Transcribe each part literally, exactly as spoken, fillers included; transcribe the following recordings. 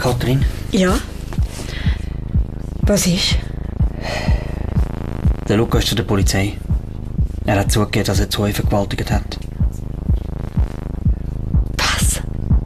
Katrin? Ja? Was ist? Der Luca ist zu der Polizei. Er hat zugegeben, dass er Zoe vergewaltigt hat. Was?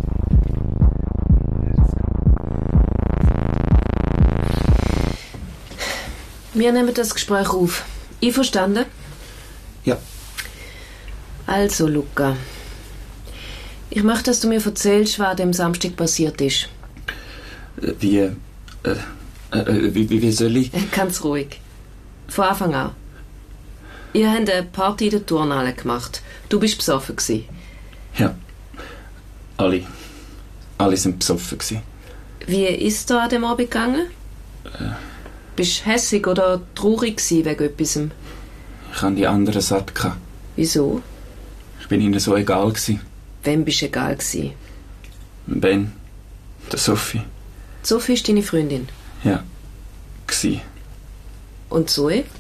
Wir nehmen das Gespräch auf. Einverstanden? Ja. Also, Luca. Ich möchte, dass du mir erzählst, was an dem Samstag passiert ist. Äh, wie, äh, äh, wie, wie soll ich? Ganz ruhig. Von Anfang an. Ihr habt eine Party in der Turnhalle gemacht. Du bist besoffen gewesen. Ja. Alle. Alle sind besoffen gewesen. Wie ist da an dem Abend gegangen? Äh. Bist du hässig oder traurig gewesen wegen etwas? Ich hatte die anderen satt. Wieso? Ich bin ihnen so egal gewesen. Wem bist du egal gewesen? Ben. Der Sophie. Sophie ist deine Freundin? Ja. Gsi. Und Zoe? Äh.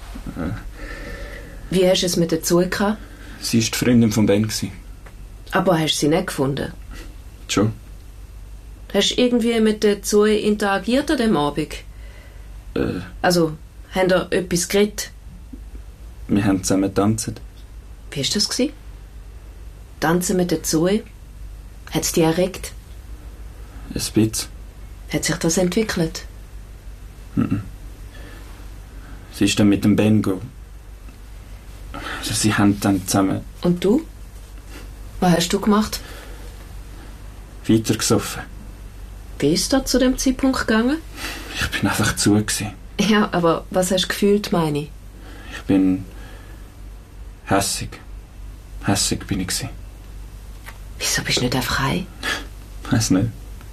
Wie hast du es mit der Zoe gehabt? Sie war die Freundin von Ben gewesen. Aber hast du sie nicht gefunden? Schon. Hast du irgendwie mit der Zoe interagiert an dem Abend? Äh. Also, habt ihr etwas geredet? Wir haben zusammen getanzt. Wie war das gewesen? Tanzen mit der Zoe? Hat es dich erregt? Ein bisschen. Hat sich das entwickelt? Mhm. Sie ist dann mit dem Ben go. Also sie haben dann zusammen... Und du? Was hast du gemacht? Weiter gesoffen. Wie ist das zu dem Zeitpunkt gegangen? Ich bin einfach zu gewesen. Ja, aber was hast du gefühlt, meine ich? Ich bin... hässig. Hässig bin ich gewesen. Wieso bist du nicht einfach heim? Weiss nicht.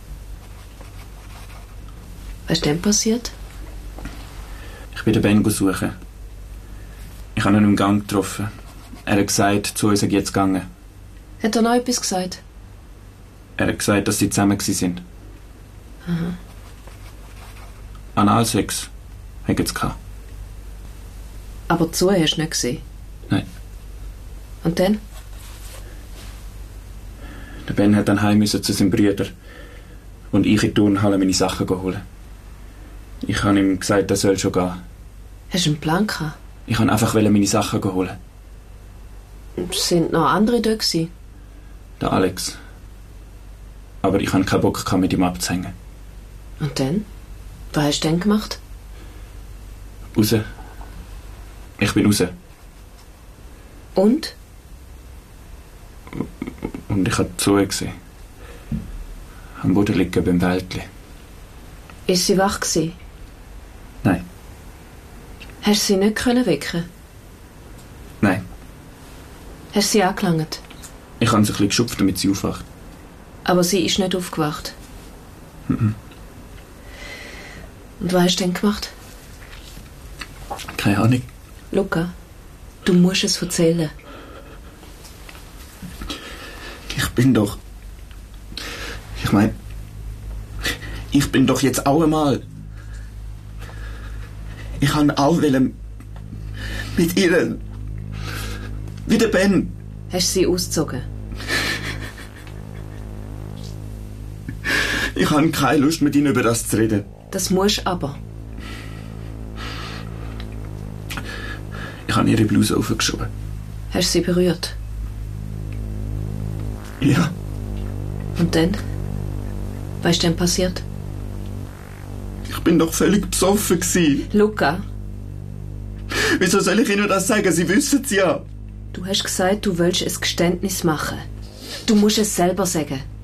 Was ist denn passiert? Ich bin den Ben suchen. Ich habe ihn im Gang getroffen. Er hat gesagt, zu uns sei jetzt gegangen. Hat er noch etwas gesagt? Er hat gesagt, dass sie zusammen waren. Aha. Analsex haben sie gehabt. Aber Zoe hast du nicht gesehen? Nein. Und dann? Der Ben hat dann heim müssen zu seinem Bruder und ich in die Turnhalle meine Sachen holen. Ich habe ihm gesagt, er soll schon gehen. Hast du einen Plan gehabt? Ich wollte einfach meine Sachen holen. Sind noch andere da gewesen? Der Alex. Aber ich hatte keinen Bock, mit ihm abzuhängen. Und dann? Was hast du denn gemacht? Raus. Ich bin raus. Und? Und ich habe Zoe gesehen. Am Boden liegen beim Wäldli. Ist sie wach gewesen? Nein. Hast du sie nicht können wecken? Nein. Hast du sie angelangt? Ich habe sie ein bisschen geschupft, damit sie aufwacht. Aber sie ist nicht aufgewacht? Mhm. Und was hast du denn gemacht? Keine Ahnung. Luca, du musst es erzählen. Ich bin doch... Ich meine... Ich bin doch jetzt auch einmal... Ich kann auch wollen... mit ihr... wie der Ben. Hast du sie ausgezogen? Ich habe keine Lust, mit ihnen über das zu reden. Das musst aber. Ich habe ihre Bluse aufgeschoben. Hast du sie berührt? Ja. Und dann? Was ist denn passiert? Ich bin doch völlig besoffen gewesen. Luca. Wieso soll ich Ihnen das sagen? Sie wissen es ja. Du hast gesagt, du willst ein Geständnis machen. Du musst es selber sagen.